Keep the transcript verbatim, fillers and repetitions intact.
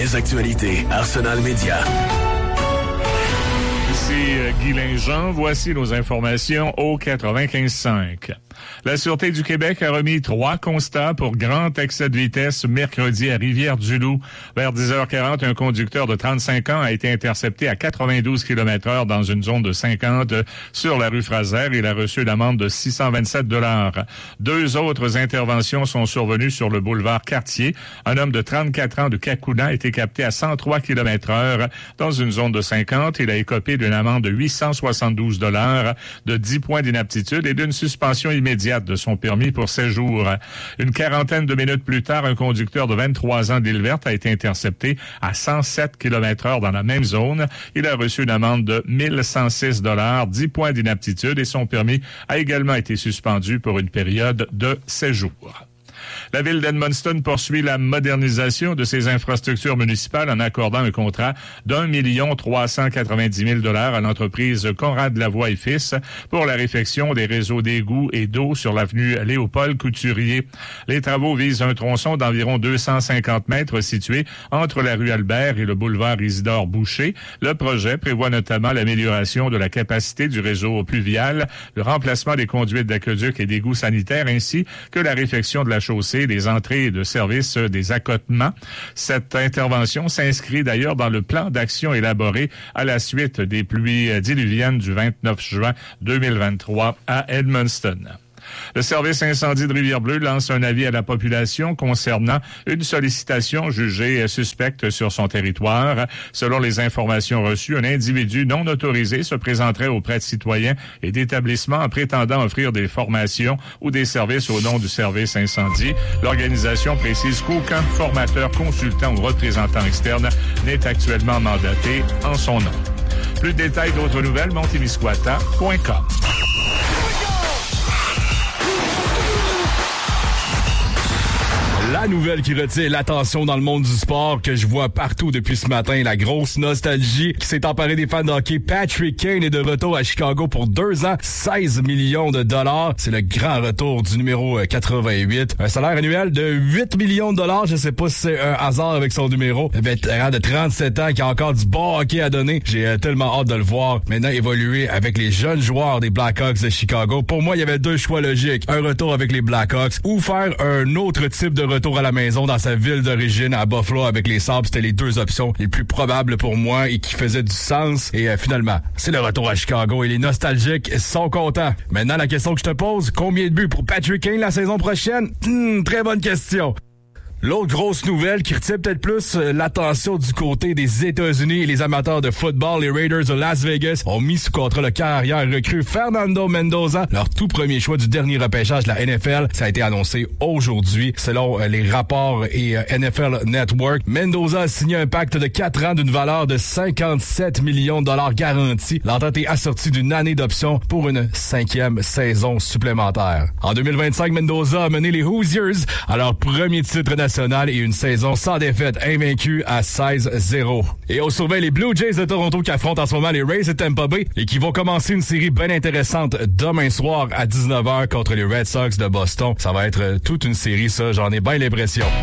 Les actualités Arsenal Média. Ici Guy Linjean, voici nos informations au quatre-vingt-quinze cinq. La Sûreté du Québec a remis trois constats pour grand excès de vitesse mercredi à Rivière-du-Loup. Vers dix heures quarante, un conducteur de trente-cinq ans a été intercepté à quatre-vingt-douze kilomètres heure dans une zone de cinquante sur la rue Fraser. Il a reçu une amende de six cent vingt-sept dollars. Deux autres interventions sont survenues sur le boulevard Cartier. Un homme de trente-quatre ans de Kakuna a été capté à cent trois kilomètres heure dans une zone de cinquante. Il a écopé d'une amende de huit cent soixante-douze dollars, de dix points d'inaptitude et d'une suspension immédiate de son permis pour seize jours. Une quarantaine de minutes plus tard, un conducteur de vingt-trois ans d'Île-Verte a été intercepté à cent sept kilomètres heure dans la même zone. Il a reçu une amende de mille cent six dollars, dix points d'inaptitude et son permis a également été suspendu pour une période de seize jours. La ville d'Edmundston poursuit la modernisation de ses infrastructures municipales en accordant un contrat d'un million trois cent quatre-vingt-dix mille dollars à l'entreprise Conrad Lavoie et Fils pour la réfection des réseaux d'égouts et d'eau sur l'avenue Léopold Couturier. Les travaux visent un tronçon d'environ deux cent cinquante mètres situé entre la rue Albert et le boulevard Isidore Boucher. Le projet prévoit notamment l'amélioration de la capacité du réseau pluvial, le remplacement des conduites d'aqueduc et d'égouts sanitaires ainsi que la réfection de la chaussée, des entrées de service, des accotements. Cette intervention s'inscrit d'ailleurs dans le plan d'action élaboré à la suite des pluies diluviennes du vingt-neuf juin deux mille vingt-trois à Edmundston. Le service incendie de Rivière-Bleue lance un avis à la population concernant une sollicitation jugée suspecte sur son territoire. Selon les informations reçues, un individu non autorisé se présenterait auprès de citoyens et d'établissements en prétendant offrir des formations ou des services au nom du service incendie. L'organisation précise qu'aucun formateur, consultant ou représentant externe n'est actuellement mandaté en son nom. Plus de détails d'autres nouvelles, montemisquata point com. La nouvelle qui retient l'attention dans le monde du sport que je vois partout depuis ce matin, la grosse nostalgie qui s'est emparée des fans de hockey. Patrick Kane est de retour à Chicago pour deux ans, seize millions de dollars. C'est le grand retour du numéro quatre-vingt-huit. Un salaire annuel de huit millions de dollars. Je sais pas si c'est un hasard avec son numéro. Un vétéran de trente-sept ans qui a encore du bon hockey à donner. J'ai tellement hâte de le voir maintenant évoluer avec les jeunes joueurs des Blackhawks de Chicago. Pour moi, il y avait deux choix logiques. Un retour avec les Blackhawks ou faire un autre type de retour à la maison dans sa ville d'origine à Buffalo avec les Sabres. C'était les deux options les plus probables pour moi et qui faisaient du sens. Et euh, finalement, c'est le retour à Chicago et les nostalgiques sont contents. Maintenant, la question que je te pose, combien de buts pour Patrick Kane la saison prochaine? Hmm, très bonne question. L'autre grosse nouvelle qui retient peut-être plus euh, l'attention du côté des États-Unis et les amateurs de football, les Raiders de Las Vegas ont mis sous contrat le carrière recrue Fernando Mendoza, leur tout premier choix du dernier repêchage de la N F L. Ça a été annoncé aujourd'hui. Selon euh, les rapports et euh, N F L Network, Mendoza a signé un pacte de quatre ans d'une valeur de cinquante-sept millions de dollars garantis. L'entente est assortie d'une année d'option pour une cinquième saison supplémentaire. En deux mille vingt-cinq, Mendoza a mené les Hoosiers à leur premier titre national et une saison sans défaite, invaincue à seize zéro. Et on surveille les Blue Jays de Toronto qui affrontent en ce moment les Rays de Tampa Bay et qui vont commencer une série bien intéressante demain soir à dix-neuf heures contre les Red Sox de Boston. Ça va être toute une série, ça, j'en ai bien l'impression.